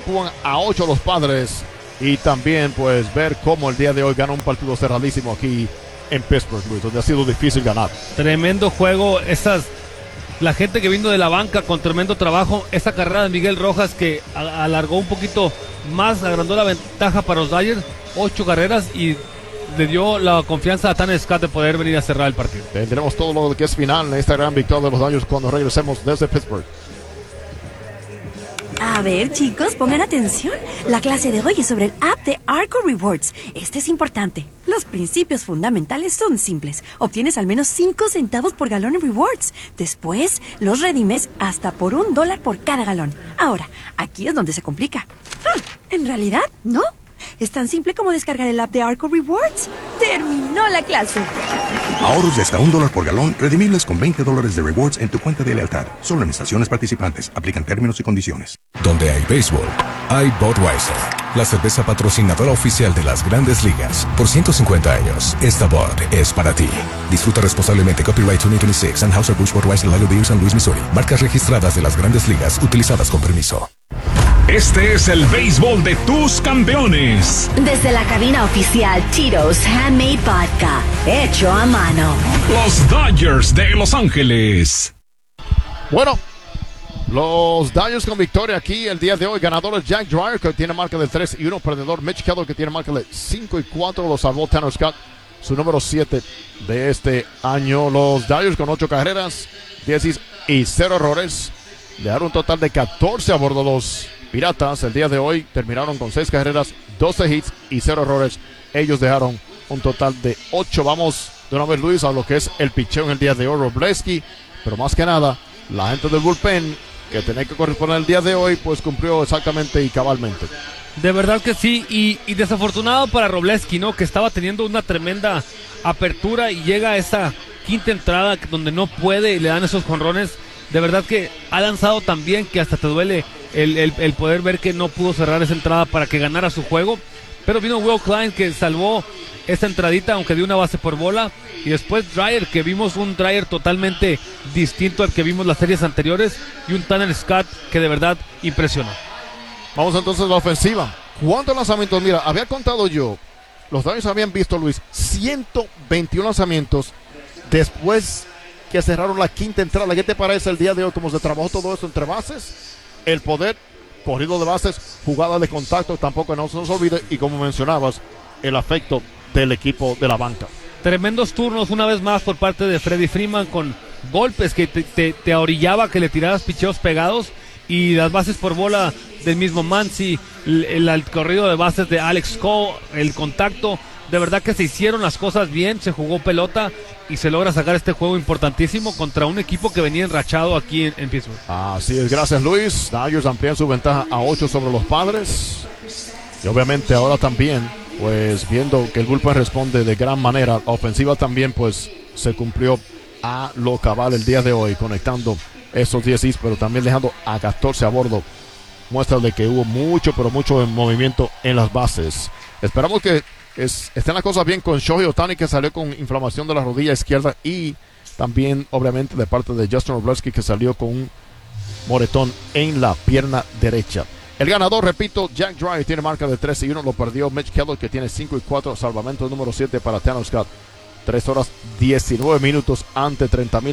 empujan a 8 los Padres. Y también pues ver cómo el día de hoy gana un partido cerradísimo aquí en Pittsburgh, Luis, donde ha sido difícil ganar. Tremendo juego, la gente que vino de la banca con tremendo trabajo, esa carrera de Miguel Rojas que alargó un poquito más, agrandó la ventaja para los Dodgers, 8 carreras y le dio la confianza a Tanner Scott de poder venir a cerrar el partido. Tendremos todo lo que es final en esta gran victoria de los Dodgers cuando regresemos desde Pittsburgh. A ver, chicos, pongan atención. La clase de hoy es sobre el app de Arco Rewards. Este es importante. Los principios fundamentales son simples. Obtienes al menos 5 centavos por galón en rewards. Después, los redimes hasta por $1 por cada galón. Ahora, aquí es donde se complica. En realidad, no. Es tan simple como descargar el app de Arco Rewards. ¡Terminó la clase! Ahorros de hasta $1 por galón, redimibles con $20 de rewards en tu cuenta de lealtad. Solo en estaciones participantes. Aplican términos y condiciones. Donde hay béisbol, hay Budweiser, la cerveza patrocinadora oficial de las Grandes Ligas. Por 150 años, esta Bud es para ti. Disfruta responsablemente. Copyright 2026, Anheuser-Busch Budweiser Lager Beer, San Luis, Missouri. Marcas registradas de las Grandes Ligas, utilizadas con permiso. Este es el béisbol de tus campeones. Desde la cabina oficial Tito's Handmade Vodka, hecho a mano. Los Dodgers de Los Ángeles. Bueno, los Dodgers con victoria aquí el día de hoy. Ganador es Jack Dreyer, que tiene marca de 3-1. Perdedor Mitch Keller, que tiene marca de 5-4. Lo salvó Tanner Scott, su número 7 de este año. Los Dodgers con 8 carreras, 10 y 0 errores. Dejaron un total de 14 a bordo los Piratas. El día de hoy terminaron con 6 carreras, 12 hits y 0 errores. Ellos dejaron un total de 8. Vamos de una vez, Luis, a lo que es el picheo en el día de hoy. Wroblewski, pero más que nada, la gente del bullpen que tenía que corresponder el día de hoy, pues cumplió exactamente y cabalmente. De verdad que sí, y desafortunado para Wroblewski, ¿no? Que estaba teniendo una tremenda apertura y llega a esta quinta entrada donde no puede y le dan esos jonrones. De verdad que ha lanzado tan bien que hasta te duele el poder ver que no pudo cerrar esa entrada para que ganara su juego. Pero vino Will Klein que salvó esta entradita, aunque dio una base por bola. Y después Dreyer, que vimos un Dreyer totalmente distinto al que vimos las series anteriores. Y un Tanner Scott que de verdad impresionó. Vamos entonces a la ofensiva. ¿Cuántos lanzamientos? Mira, había contado yo. Los Dodgers habían visto, Luis, 121 lanzamientos después que cerraron la quinta entrada. ¿Qué te parece el día de hoy? Cómo se trabajó todo eso entre bases, el poder, corrido de bases, jugada de contacto, tampoco no se nos olvide, y como mencionabas, el afecto del equipo de la banca. Tremendos turnos una vez más por parte de Freddie Freeman, con golpes que te orillaba que le tiraras picheos pegados, y las bases por bola del mismo Muncy, el corrido de bases de Alex Cole, el contacto. De verdad que se hicieron las cosas bien, se jugó pelota y se logra sacar este juego importantísimo contra un equipo que venía enrachado aquí en Pittsburgh. Así es, gracias, Luis. Dodgers amplían su ventaja a 8 sobre los Padres. Y obviamente ahora también, pues viendo que el bullpen responde de gran manera, la ofensiva también pues se cumplió a lo cabal el día de hoy, conectando esos 10 hits, pero también dejando a 14 a bordo. Muestra de que hubo mucho, pero mucho movimiento en las bases. Esperamos que estén las cosas bien con Shohei Ohtani, que salió con inflamación de la rodilla izquierda, y también obviamente de parte de Justin Wroblewski, que salió con un moretón en la pierna derecha. El ganador, repito, Jack Dreyer, tiene marca de 3-1. Lo perdió Mitch Keller, que tiene 5-4. Salvamento número 7 para Tanner Scott. 3 horas 19 minutos ante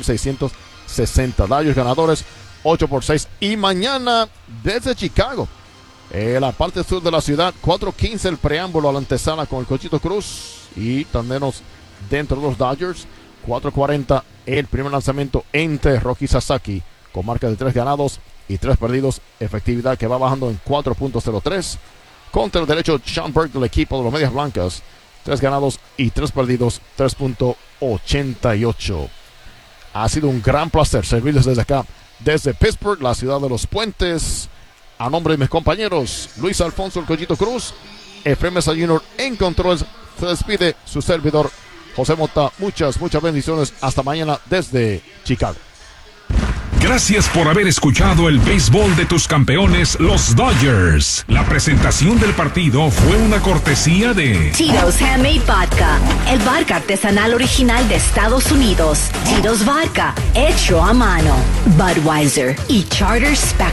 30.660. Dodgers ganadores 8-6. Y mañana desde Chicago, la parte sur de la ciudad, 4:15 el preámbulo a la antesala con el Cochito Cruz y también dentro de los Dodgers. 4:40 el primer lanzamiento entre Rocky Sasaki, con marca de 3 ganados y 3 perdidos, efectividad que va bajando en 4.03. Contra el derecho, Sean Burke del equipo de los Medias Blancas, 3 ganados y 3 perdidos, 3.88. Ha sido un gran placer servirles desde acá, desde Pittsburgh, la ciudad de los puentes. A nombre de mis compañeros, Luis Alfonso el Cochito Cruz, Efraín Mesa Jr. en controles, se despide su servidor, José Mota. Muchas bendiciones. Hasta mañana desde Chicago. Gracias por haber escuchado el béisbol de tus campeones, los Dodgers. La presentación del partido fue una cortesía de Tito's Handmade Vodka, el vodka artesanal original de Estados Unidos. Tito's Vodka, hecho a mano. Budweiser y Charter Spectrum.